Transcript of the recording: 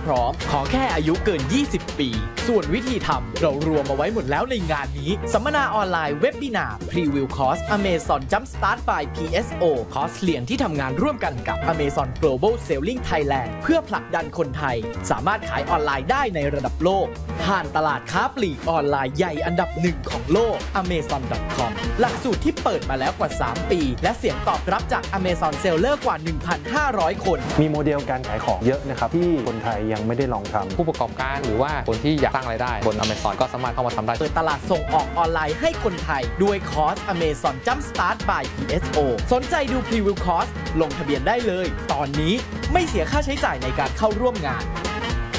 พร้อมขอแค่อายุเกิน 20 ปีส่วนวิธีทำเรารวมมาไว้หมดแล้วในงานนี้สัมมนาออนไลน์เว็บบินาร์พรีวิวคอร์ส Amazon Jumpstart by PSO คอร์สเรียนที่ทำงานร่วมกันกับ Amazon Global Selling Thailand เพื่อผลักดันคนไทยสามารถขายออนไลน์ได้ในระดับโลกผ่านตลาดค้าปลีกออนไลน์ใหญ่อันดับหนึ่งของโลก Amazon.com หลักสูตรที่เปิดมาแล้วกว่า 3 ปีและเสียงตอบรับจาก Amazon Seller กว่า 1,500 คนมีโมเดลการขายของเยอะนะครับที่คนไทยยังไม่ได้ลองทำผู้ประกอบการหรือว่าคนที่อยากสร้างรายได้บน Amazon ก็สามารถเข้ามาทำได้เปิดตลาดส่งออกออนไลน์ให้คนไทยด้วยคอร์ส Amazon Jumpstart by PSO สนใจดูพรีวิวคอร์สลงทะเบียนได้เลยตอนนี้ไม่เสียค่าใช้จ่ายในการเข้าร่วมงาน